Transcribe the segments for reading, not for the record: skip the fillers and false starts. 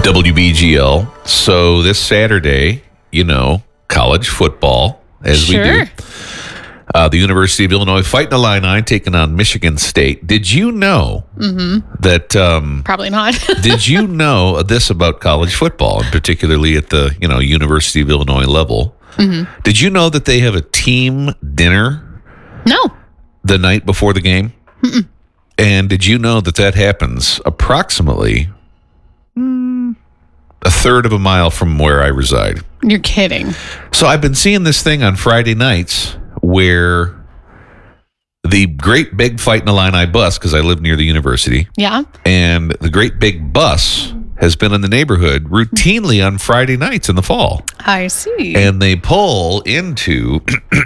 WBGL. So this Saturday, college football, as we do. The University of Illinois fighting Illini, taking on Michigan State. Did you know that... Probably not. Did you know this about college football, and particularly at the University of Illinois level? Mm-hmm. Did you know that they have a team dinner? No. The night before the game? Mm-mm. And did you know that happens approximately a third of a mile from where I reside? You're kidding. So I've been seeing this thing on Friday nights where the Great Big Fightin' Illini bus, because I live near the university. Yeah. And the Great Big Bus has been in the neighborhood routinely on Friday nights in the fall. I see. And they pull into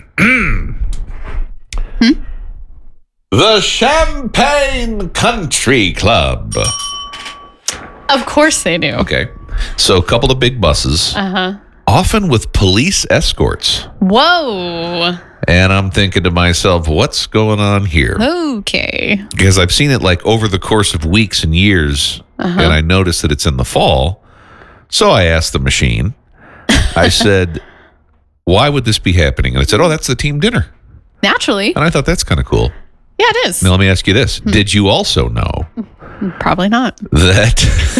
the Champaign Country Club. Of course they do. Okay. So a couple of big buses. Uh-huh. Often with police escorts. Whoa. And I'm thinking to myself, what's going on here? Okay. Because I've seen it like over the course of weeks and years, and I noticed that it's in the fall. So I asked the machine, I said, why would this be happening? And it said, that's the team dinner. Naturally. And I thought that's kind of cool. Yeah, it is. Now let me ask you this. Did you also know Probably not. that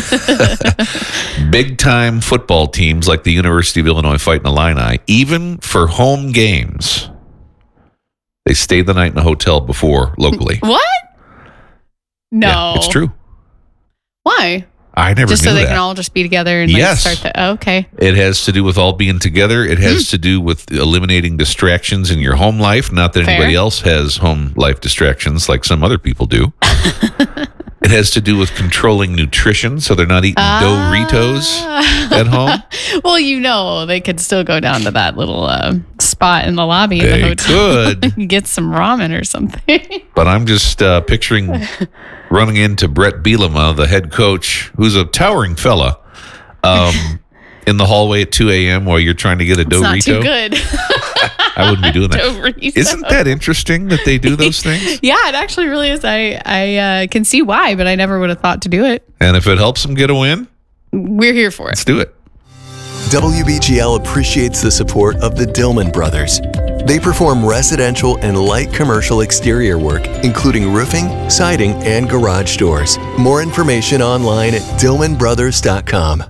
big-time football teams like the University of Illinois Fighting Illini, even for home games, they stayed the night in a hotel before locally? What? No. Yeah, it's true. Why? I never Just knew so they that. can all just be together and start the... okay. It has to do with all being together. It has to do with eliminating distractions in your home life. Not that anybody else has home life distractions like some other people do. It has to do with controlling nutrition, so they're not eating Doritos at home. Well, they could still go down to that little spot in the lobby of the hotel. Could. Get some ramen or something. But I'm just picturing running into Brett Bielema, the head coach, who's a towering fella, in the hallway at 2 a.m. while you're trying to get a Dorito. Not too good. I wouldn't be doing that. Dorito. Isn't that interesting that they do those things? Yeah, it actually really is. I can see why, but I never would have thought to do it. And if it helps them get a win, we're here for it. Let's do it. WBGL appreciates the support of the Dillman Brothers. They perform residential and light commercial exterior work, including roofing, siding, and garage doors. More information online at dillmanbrothers.com.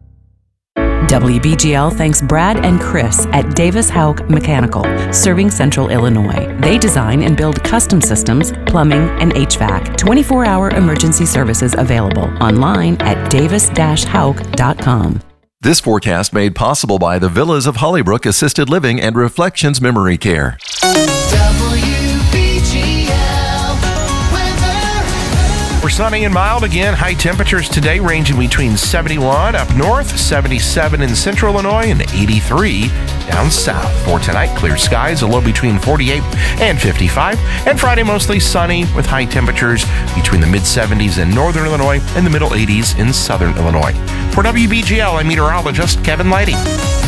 WBGL thanks Brad and Chris at Davis Houck Mechanical, serving Central Illinois. They design and build custom systems, plumbing, and HVAC. 24-hour emergency services available online at davis-houck.com. This forecast made possible by the Villas of Hollybrook Assisted Living and Reflections Memory Care. We're sunny and mild again. High temperatures today ranging between 71 up north, 77 in central Illinois, and 83 down south. For tonight, clear skies, a low between 48 and 55. And Friday, mostly sunny with high temperatures between the mid-70s in northern Illinois and the middle 80s in southern Illinois. For WBGL, I'm meteorologist Kevin Leidy.